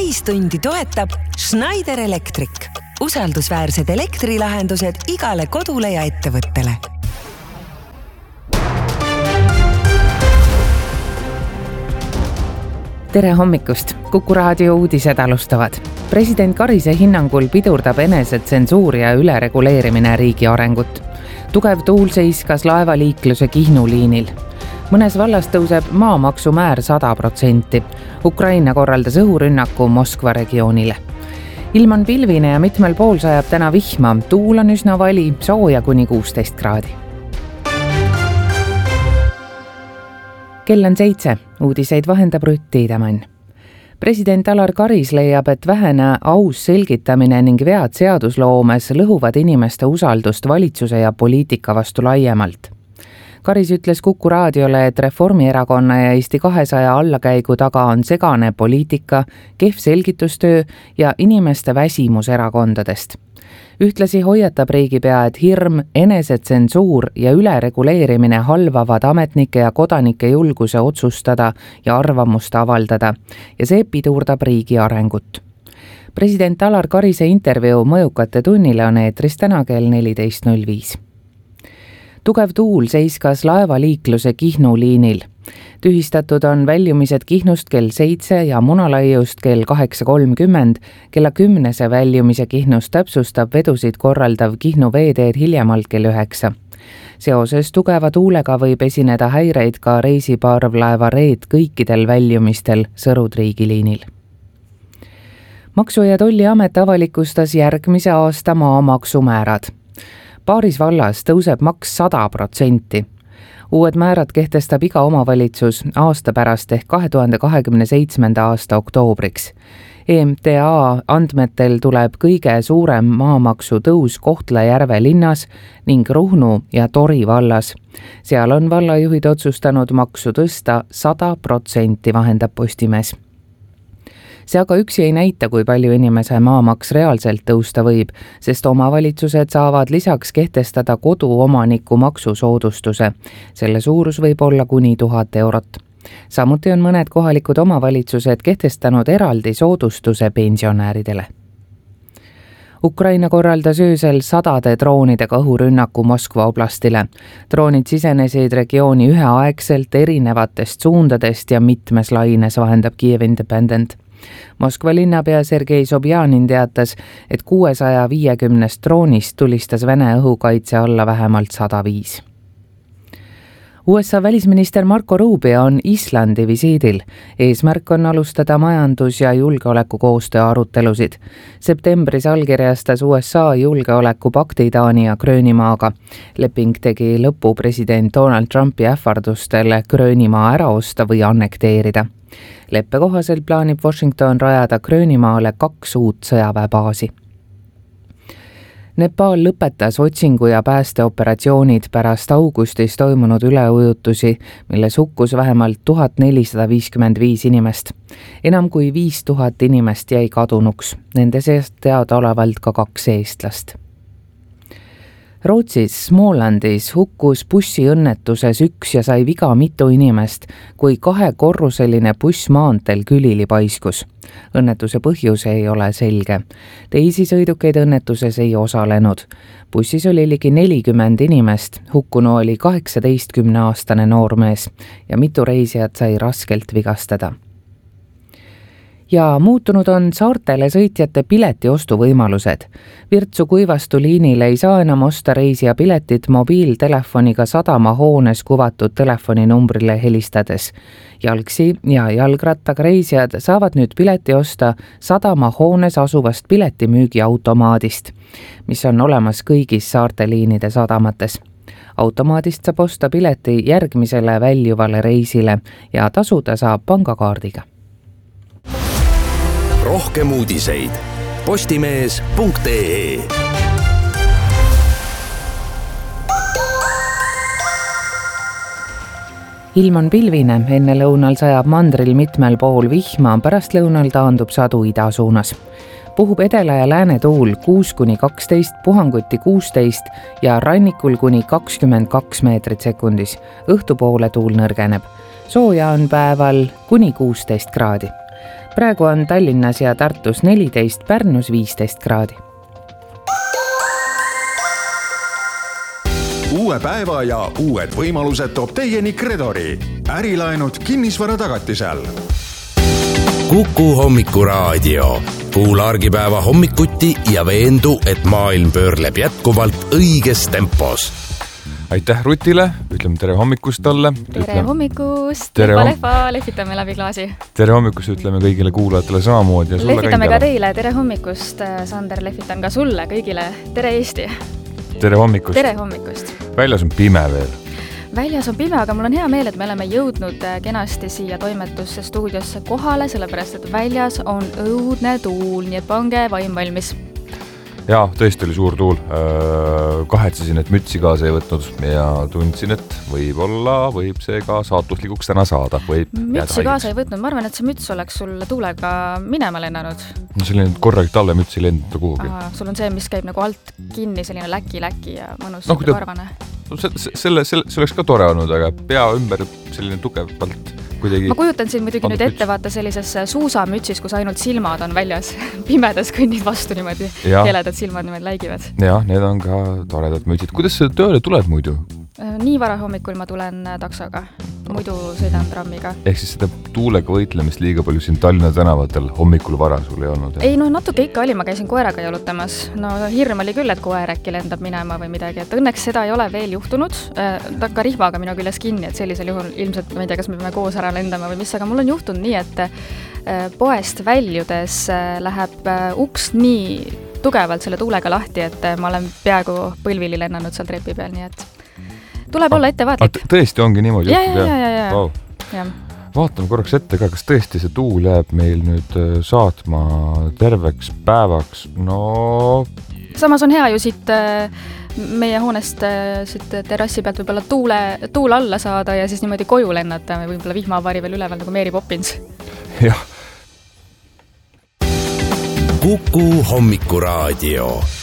täistundi toetab Schneider Electric. Usaldusväärsed elektrilahendused igale kodule ja ettevõttele. Tere hommikust! Kuku raadio uudised alustavad. President Karise hinnangul pidurdab enesetsensuur ja ülereguleerimine riigi arengut. Tugev tuul seiskas laevaliikluse Kihnu liinil. Mõnes vallas tõuseb maamaksumäär 100%. Ukraina korraldas õhurünnaku Moskva regioonile. Ilm on pilvine ja mitmel pool sajab täna vihma. Tuul on üsna vali, sooja kuni 16 kraadi. Kell on 7. Uudiseid vahendab Rutt Tiidemann. President Alar Karis leiab, et vähene aus selgitamine ning vead seadusloomes lõhuvad inimeste usaldust valitsuse ja poliitika vastu laiemalt. Karis ütles Kuku raadiole, et Reformierakonna ja Eesti 200 allakäigu taga on segane poliitika, kehv selgitustöö ja inimeste väsimus erakondadest. Ühtlasi hoiatab riigipea, et hirm, enesetsensuur ja ülereguleerimine halvavad ametnike ja kodanike julguse otsustada ja arvamust avaldada ja see pidurdab riigi arengut. President Alar Karise intervjuu Mõjukate tunnile on eetris täna kell 14.05. Tugev tuul seiskas laevaliikluse Kihnu liinil. Tühistatud on väljumised Kihnust kell 7 ja Munalaiust kell 8.30. Kella 10 väljumise Kihnust täpsustab vedusid korraldav Kihnu veeteed hiljemalt kell 9. Seoses tugeva tuulega võib esineda häireid ka reisiparvlaeva Reet kõikidel väljumistel Sõru-Triigi liinil. Maksu- ja Tolliamet avalikustas järgmise aasta maamaksumäärad. Paaris vallas tõuseb maks 100%. Uued määrad kehtestab iga omavalitsus aasta pärast ehk 2027. aasta oktoobriks. EMTA andmetel tuleb kõige suurem maamaksu tõus Kohtla-Järve linnas ning Ruhnu ja Tori vallas. Seal on vallajuhid otsustanud maksu tõsta 100%, vahendab Postimees. See aga üksi ei näita, kui palju inimese maamaks reaalselt tõusta võib, sest omavalitsused saavad lisaks kehtestada koduomaniku maksusoodustuse. Selle suurus võib olla kuni 1000 eurot. Samuti on mõned kohalikud omavalitsused kehtestanud eraldi soodustuse pensionääridele. Ukraina korraldas öösel 100 droonidega õhurünnaku Moskva oblastile. Droonid sisenesid regiooni üheaegselt erinevatest suundadest ja mitmes laines, vahendab Kiev Independent. Moskva linnapea Sergei Sobjanin teatas, et 650 droonist tulistas Vene õhukaitse alla vähemalt 105. USA välisminister Marco Rubio on Islandi visiidil. Eesmärk on alustada majandus- ja julgeolekukoostöö arutelusid. Septembris allkirjastas USA julgeolekupakti Taani ja Gröönimaaga. Leping tegi lõpu president Donald Trumpi ähvardustele Gröönimaa ära osta või annekteerida. Leppe kohaselt plaanib Washington rajada Gröönimaale 2 uut sõjaväebaasi. Nepal lõpetas otsingu- ja päästeoperatsioonid pärast augustis toimunud üleujutusi, milles hukkus vähemalt 1455 inimest. Enam kui 5000 inimest jäi kadunuks, nende seast teadaolevalt ka 2 eestlast. Rootsis Smålandis hukkus bussiõnnetuses 1 ja sai viga mitu inimest, kui 2-korruseline buss maanteel külili paiskus. Õnnetuse põhjus ei ole selge. Teisi sõidukeid õnnetuses ei osalenud. Bussis oli ligi 40 inimest, hukkunu oli 18-aastane noormees ja mitu reisijat sai raskelt vigastada. Ja muutunud on saartele sõitjate piletiostuvõimalused. Virtsu-Kuivastu liinile ei saa enam osta reisija piletit mobiiltelefoniga sadamahoones kuvatud telefoninumbrile helistades. Jalgsi ja jalgrattaga reisijad saavad nüüd pileti osta sadamahoones asuvast piletimüügiautomaadist, mis on olemas kõigis saarte liinide sadamates. Automaadist saab osta pileti järgmisele väljuvale reisile ja tasuda saab pangakaardiga. Rohkem uudiseid postimees.ee. Ilm on pilvine, enne lõunal sajab mandril mitmel pool vihma, pärast lõunal taandub sadu ida suunas. Puhub edela- ja läänetuul 6-12, puhanguti 16 ja rannikul kuni 22 meetrit sekundis. Õhtupoole tuul nõrgeneb. Sooja on päeval kuni 16 kraadi. praegu on Tallinnas ja Tartus 14, Pärnus 15 kraadi. Uue päeva ja uued võimalused toob teieni Credori. Ärilaenud kinnisvara tagatisel. Kuku hommikuraadio. Kuula argipäeva hommikuti ja veendu, et maailm pöörleb jätkuvalt õiges tempos. Aitäh Rutile, ütleme tere hommikust talle. Tere hommikust, lehvitame läbi klaasi. Tere hommikust ütleme kõigile kuulajatele samamoodi. Lehvitame ka teile, tere hommikust, Sander, lehvitan ka sulle kõigile, tere Eesti. Tere hommikust. Tere hommikust. Väljas on pime veel. Väljas on pime, aga mul on hea meel, et me oleme jõudnud kenasti siia toimetusse stuudiosse kohale, sellepärast, et väljas on õudne tuul, nii et pange vaim valmis. Jaa, tõesti oli suur tuul. Kahetsesin, et mütsi kaasa ei võtnud ja tundsin, et võib see ka saatuslikuks täna saada. Mütsi kaasa ei võtnud, ma arvan, et see müts oleks sul tuulega minema lennanud. No selline korralik talvemüts ei lendada kuhugi. Sul on see, mis käib nagu alt kinni, selline läki ja mõnus karvane. See oleks ka tore olnud, aga pea ümber selline tugevalt kuidagi. Ma kujutan siin muidugi nüüd ette vaata sellises suusamütsis, kus ainult silmad on väljas, pimedas kõnnid vastu niimoodi, heledad silmad niimoodi läigivad. Jah, need on ka toredad mütsid. Kuidas sa tööle tuled muidu? Nii vara hommikul ma tulen taksoga, muidu sõidan trammiga. Ehk siis seda tuulega võitlemist liiga palju siin Tallinna tänavatel hommikul vara sul ei olnud? Ei, natuke ikka oli, ma käisin koeraga jalutamas. Hirm oli küll, et koer äkki lendab minema või midagi, et õnneks seda ei ole veel juhtunud. Ta ka rihvaga minu küljes kinni, et sellisel juhul ilmselt, ma ei tea, kas me peame koos ära lendama või mis, aga mul on juhtunud nii, et poest väljudes läheb uks nii tugevalt selle tuulega lahti, et ma olen peaaegu põlvili lennanud seal trepi peal, nii et tuleb olla ettevaatlik. Tõesti ongi niimoodi? Ja. Vaatame korraks ette ka, kas tõesti see tuul jääb meil nüüd saatma terveks päevaks. Samas on hea ju siit meie hoonest siit terrassi pealt võib-olla tuul alla saada ja siis niimoodi koju lennata või võib-olla vihmavari veel üleval nagu Mary Poppins. Jah. Kuku hommikuraadio.